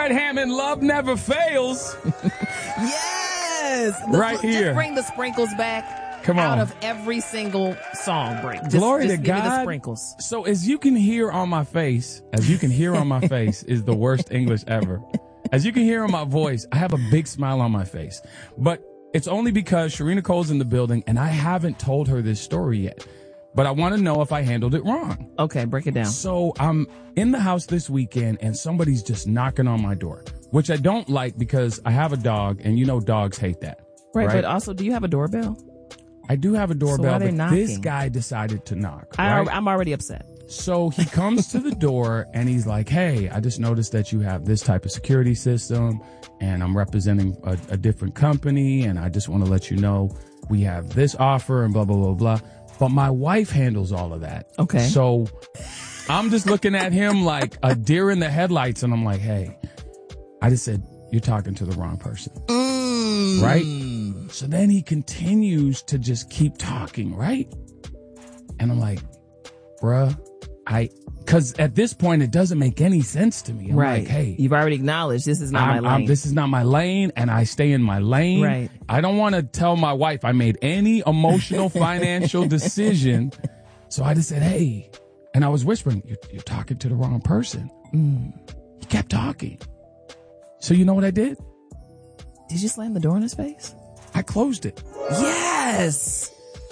Fred Hammond, Love Never Fails. Yes. Right here. Just bring the sprinkles back. Come on. Out of every single song break. Glory to give God. Me the sprinkles. So as you can hear on my face, is the worst English ever. As you can hear on my voice, I have a big smile on my face. But it's only because Sharina Cole's in the building and I haven't told her this story yet. But I want to know if I handled it wrong. Okay, break it down. So I'm in the house this weekend and somebody's just knocking on my door, which I don't like because I have a dog and you know dogs hate that. Right, but also, do you have a doorbell? I do have a doorbell, so but this guy decided to knock. Right? I'm already upset. So he comes to the door and he's like, hey, I just noticed that you have this type of security system and I'm representing a different company and I just want to let you know we have this offer and blah, blah, blah, blah. But my wife handles all of that. Okay. So I'm just looking at him like a deer in the headlights and I'm like, hey, I just said, you're talking to the wrong person. Right? So then he continues to just keep talking, right? And I'm like, bruh, because at this point, it doesn't make any sense to me. I'm like, hey. You've already acknowledged this is not my lane. This is not my lane, and I stay in my lane. Right. I don't want to tell my wife I made any emotional financial decision. So I just said, hey. And I was whispering, you're talking to the wrong person. He kept talking. So you know what I did? Did you slam the door in his face? I closed it. Yes.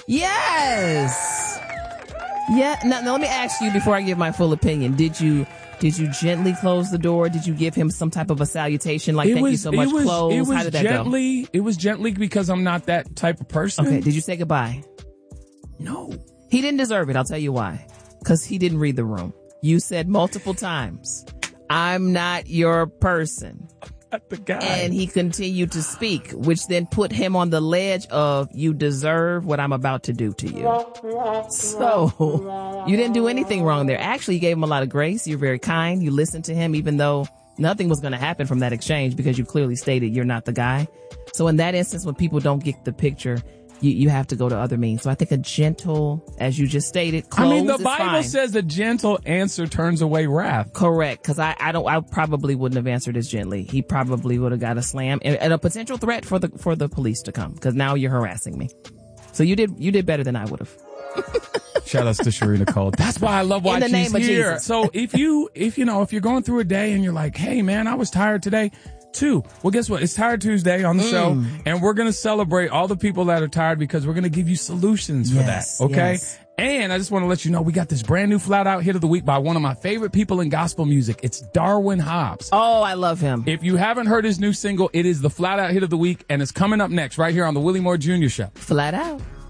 Yes. Yeah. Now let me ask you before I give my full opinion. Did you gently close the door? Did you give him some type of a salutation like thank you so much, close? How did that go? It was gently because I'm not that type of person. Okay. Did you say goodbye? No. He didn't deserve it. I'll tell you why. Because he didn't read the room. You said multiple times, I'm not your person. The guy. And he continued to speak, which then put him on the ledge of you deserve what I'm about to do to you. So you didn't do anything wrong there. Actually, you gave him a lot of grace. You're very kind. You listened to him, even though nothing was going to happen from that exchange because you clearly stated you're not the guy. So in that instance, when people don't get the picture, you have to go to other means. So I think a gentle, as you just stated, close the is Bible fine. says a gentle answer turns away wrath. Correct. Cause I probably wouldn't have answered as gently. He probably would have got a slam and a potential threat for the police to come. Cause now you're harassing me. So you did better than I would have. Shout outs to Sharina Cole. That's why I love why she's here. So if you're going through a day and you're like, hey man, I was tired today. Well, guess what? It's Tired Tuesday on the show, and we're going to celebrate all the people that are tired because we're going to give you solutions for that, okay? Yes. And I just want to let you know we got this brand new Flat Out Hit of the Week by one of my favorite people in gospel music. It's Darwin Hobbs. Oh, I love him. If you haven't heard his new single, it is the Flat Out Hit of the Week, and it's coming up next right here on the Willie Moore Jr. Show. Flat Out.